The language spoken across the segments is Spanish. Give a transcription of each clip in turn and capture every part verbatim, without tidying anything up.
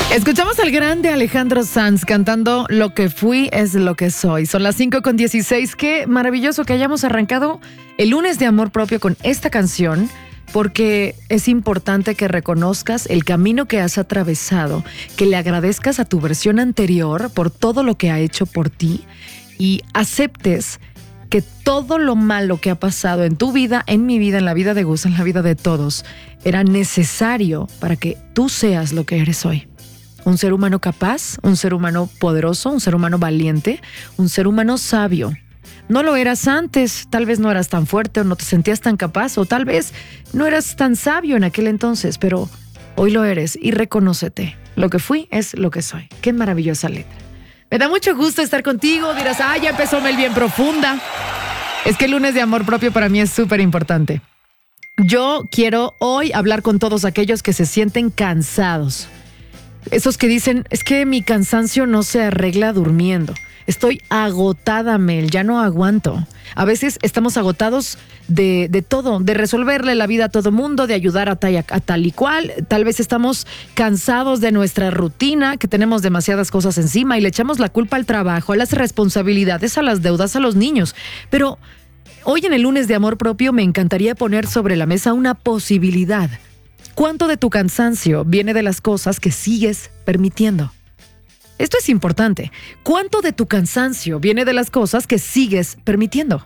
Escuchamos al grande Alejandro Sanz cantando Lo que fui es lo que soy. Son las cinco con dieciséis. Qué maravilloso que hayamos arrancado el lunes de amor propio con esta canción, porque es importante que reconozcas el camino que has atravesado, que le agradezcas a tu versión anterior por todo lo que ha hecho por ti y aceptes que todo lo malo que ha pasado en tu vida, en mi vida, en la vida de Gus, en la vida de todos, era necesario para que tú seas lo que eres hoy. Un ser humano capaz, un ser humano poderoso, un ser humano valiente, un ser humano sabio. No lo eras antes, tal vez no eras tan fuerte o no te sentías tan capaz o tal vez no eras tan sabio en aquel entonces, pero hoy lo eres y reconócete. Lo que fui es lo que soy. Qué maravillosa letra. Me da mucho gusto estar contigo. Dirás, ah, ya empezó Mel bien profunda. Es que el lunes de amor propio para mí es súper importante. Yo quiero hoy hablar con todos aquellos que se sienten cansados. Esos que dicen, es que mi cansancio no se arregla durmiendo. Estoy agotada, Mel, ya no aguanto. A veces estamos agotados de, de todo, de resolverle la vida a todo mundo, de ayudar a tal, a tal y cual. Tal vez estamos cansados de nuestra rutina, que tenemos demasiadas cosas encima y le echamos la culpa al trabajo, a las responsabilidades, a las deudas, a los niños. Pero hoy en el lunes de amor propio me encantaría poner sobre la mesa una posibilidad. ¿Cuánto de tu cansancio viene de las cosas que sigues permitiendo? Esto es importante. ¿Cuánto de tu cansancio viene de las cosas que sigues permitiendo?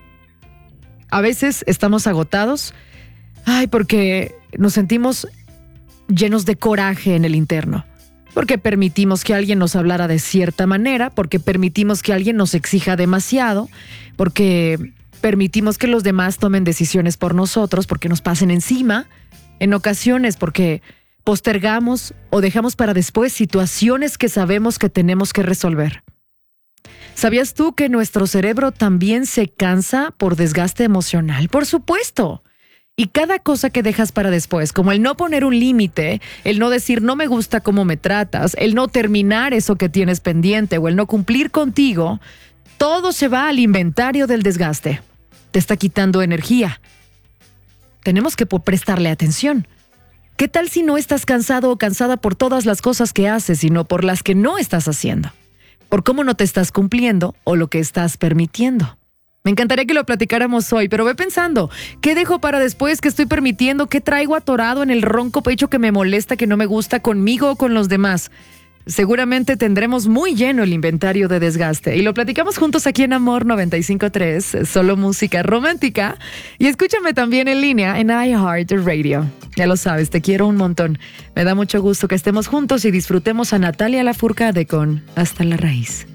A veces estamos agotados, ay, porque nos sentimos llenos de coraje en el interno, porque permitimos que alguien nos hablara de cierta manera, porque permitimos que alguien nos exija demasiado, porque permitimos que los demás tomen decisiones por nosotros, porque nos pasen encima. En ocasiones porque postergamos o dejamos para después situaciones que sabemos que tenemos que resolver. ¿Sabías tú que nuestro cerebro también se cansa por desgaste emocional? Por supuesto. Y cada cosa que dejas para después, como el no poner un límite, el no decir no me gusta cómo me tratas, el no terminar eso que tienes pendiente o el no cumplir contigo, todo se va al inventario del desgaste. Te está quitando energía. Tenemos que prestarle atención. ¿Qué tal si no estás cansado o cansada por todas las cosas que haces, sino por las que no estás haciendo? Por cómo no te estás cumpliendo o lo que estás permitiendo. Me encantaría que lo platicáramos hoy, pero ve pensando, ¿qué dejo para después? ¿Qué estoy permitiendo? ¿Qué traigo atorado en el ronco pecho que me molesta, que no me gusta conmigo o con los demás? Seguramente tendremos muy lleno el inventario de desgaste y lo platicamos juntos aquí en Amor noventa y cinco punto tres, solo música romántica, y escúchame también en línea en iHeartRadio. Ya lo sabes, te quiero un montón. Me da mucho gusto que estemos juntos y disfrutemos a Natalia Lafourcade con Hasta la Raíz.